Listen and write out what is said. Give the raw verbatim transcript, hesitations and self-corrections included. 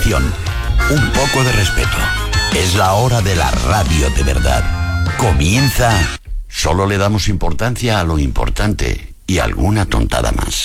información, un poco de respeto. Es la hora de la radio de verdad. Comienza. Solo le damos importancia a lo importante y alguna tontada más.